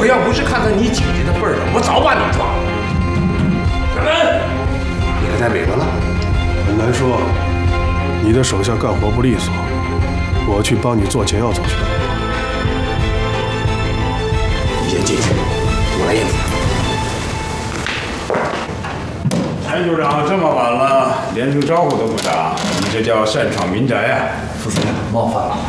我要不是看在你姐姐的份上，我早把你抓了。开门！你还在尾巴了？ 很难说，你的手下干活不利索，我去帮你做解药走去。 你先进去，我来应付。 陈组长这么晚了，连声招呼都不打，你这叫擅闯民宅啊！ 副司令冒犯了。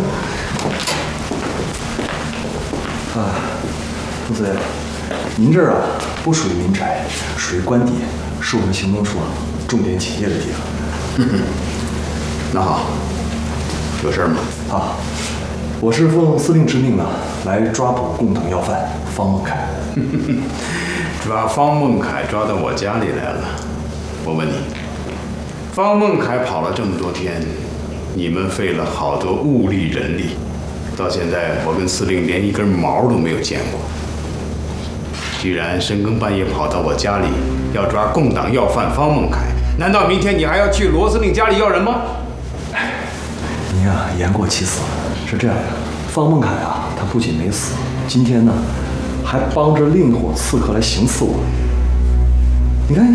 副司令，您这儿啊不属于民宅，属于官邸，是我们行动处重点检验的地方。 那好，有事吗？ 啊，我是奉司令之命呢，来抓捕共党要犯方孟凯。 把方孟凯抓到我家里来了。我问你，方孟凯跑了这么多天，你们费了好多物力人力，到现在我跟司令连一根毛都没有见过。居然深更半夜跑到我家里，要抓共党要犯方孟凯，难道明天你还要去罗司令家里要人吗？ 您呀，言过其实。是这样的，方孟凯啊，他不仅没死，今天呢，还帮着另一伙刺客来行刺我。你看，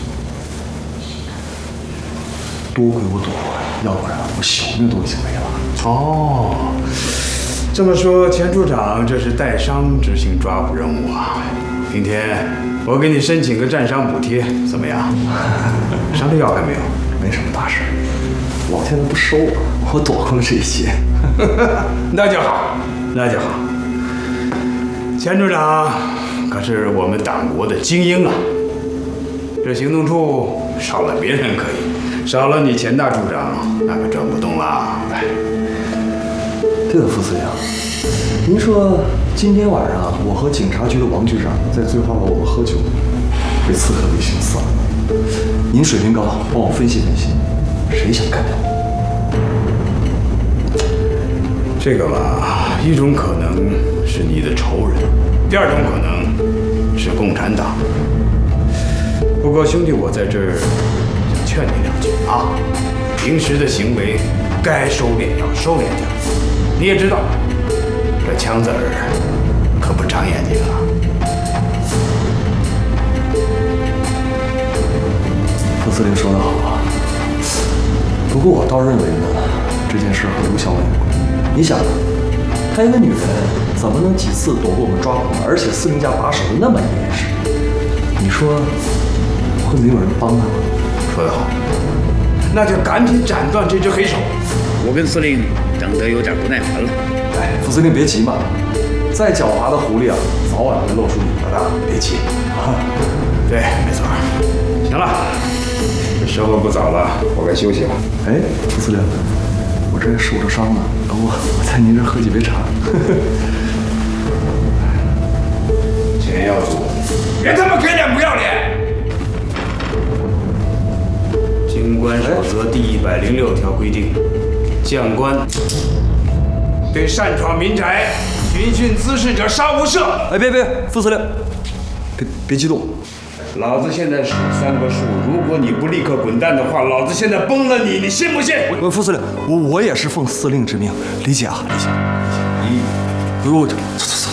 多亏我躲过了，要不然我小命都已经没了。 哦，这么说，钱处长这是带伤执行抓捕任务啊？明天我给你申请个战伤补贴，怎么样？伤的药还没有？ 没什么大事，老天爷不收我躲过了这些。 那就好，那就好。钱处长可是我们党国的精英啊，这行动处少了别人可以，少了你钱大处长，那可转不动了。 对了，副司令，您说今天晚上我和警察局的王局长在醉花楼我们喝酒，被刺客给行刺了。您水平高，帮我分析分析，谁想干掉我？ 这个吧，一种可能是你的仇人，第二种可能是共产党。不过兄弟，我在这儿想劝你两句啊，平时的行为该收敛要收敛点。你也知道，这枪子儿可不长眼睛啊。 副司令说得好啊，不过我倒认为呢，这件事和卢小婉有关。你想，她一个女人怎么能几次躲过我们抓捕呢？而且司令家把守的那么严实，你说会没有人帮她吗？ 说得好，那就赶紧斩断这只黑手。 我跟司令等得有点不耐烦了。 哎，副司令别急嘛，再狡猾的狐狸啊，早晚会露出尾巴的，别急啊。 对，没错。行了，这时候不早了，我该休息了。 哎，副司令，我这受着伤了，我在您这喝几杯茶。 钱耀祖，别他妈给脸不要脸！军官守则第106条规定，将官对擅闯民宅、寻衅滋事者杀无赦。 哎，别，副司令，别激动。 老子现在数3个数，如果你不立刻滚蛋的话，老子现在崩了你，你信不信？ 副司令，我也是奉司令之命，理解啊，理解。不，